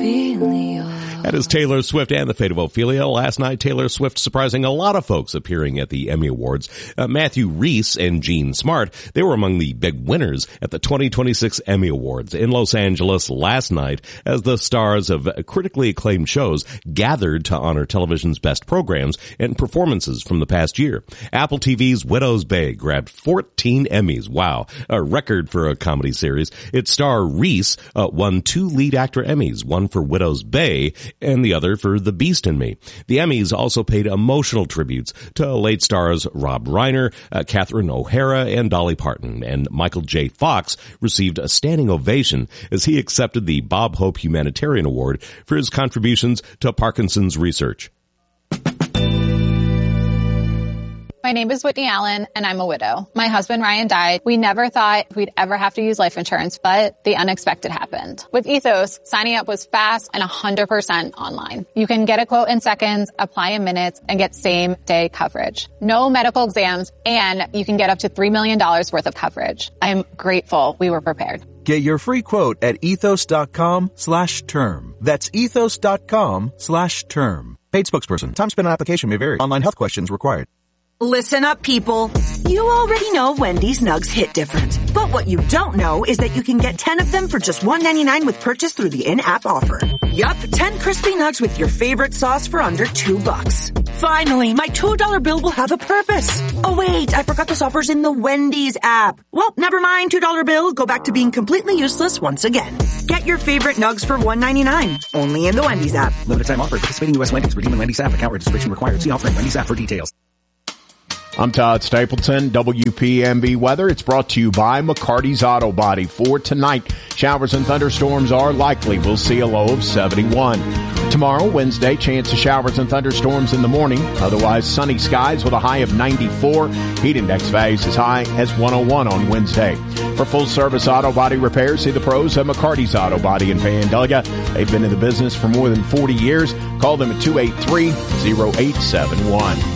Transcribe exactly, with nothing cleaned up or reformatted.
Ophelia. That is Taylor Swift and the Fate of Ophelia. Last night, Taylor Swift surprising a lot of folks appearing at the Emmy Awards. Uh, Matthew Rhys and Jean Smart, they were among the big winners at the twenty twenty-six Emmy Awards in Los Angeles last night as the stars of critically acclaimed shows gathered to honor television's best programs and performances from the past year. Apple T V's Widow's Bay grabbed fourteen Emmys. Wow, a record for a comedy series. Its star Rhys uh, won two lead actor Emmys, one for Widow's Bay and the other for The Beast in Me. The Emmys also paid emotional tributes to late stars Rob Reiner, uh, Catherine O'Hara, and Dolly Parton, and Michael J. Fox received a standing ovation as he accepted the Bob Hope Humanitarian Award for his contributions to Parkinson's research. My name is Whitney Allen, and I'm a widow. My husband, Ryan, died. We never thought we'd ever have to use life insurance, but the unexpected happened. With Ethos, signing up was fast and one hundred percent online. You can get a quote in seconds, apply in minutes, and get same-day coverage. No medical exams, and you can get up to three million dollars worth of coverage. I'm grateful we were prepared. Get your free quote at ethos.com slash term. That's ethos.com slash term. Paid spokesperson. Time spent on application may vary. Online health questions required. Listen up, people. You already know Wendy's Nugs hit different. But what you don't know is that you can get ten of them for just one ninety-nine with purchase through the in-app offer. Yup, ten crispy nugs with your favorite sauce for under two bucks. Finally, my two dollar bill will have a purpose. Oh wait, I forgot this offer's in the Wendy's app. Well, never mind, two dollar bill. Go back to being completely useless once again. Get your favorite nugs for one ninety-nine. Only in the Wendy's app. Limited time offer. Participating U S Wendy's. Redeem in Wendy's app. Account registration required. See offer in Wendy's app for details. I'm Todd Stapleton, W P M B Weather. It's brought to you by McCarty's Auto Body. For tonight, showers and thunderstorms are likely. We'll see a low of seventy-one. Tomorrow, Wednesday, chance of showers and thunderstorms in the morning. Otherwise, sunny skies with a high of ninety-four. Heat index values as high as one oh one on Wednesday. For full-service auto body repairs, see the pros at McCarty's Auto Body in Vandalia. They've been in the business for more than forty years. Call them at two eight three, oh eight seven one.